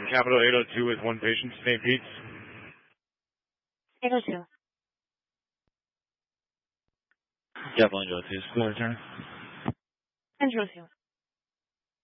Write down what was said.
Capital 802 with one patient, St. Pete's. 802. Capital 802, school return. Angelo.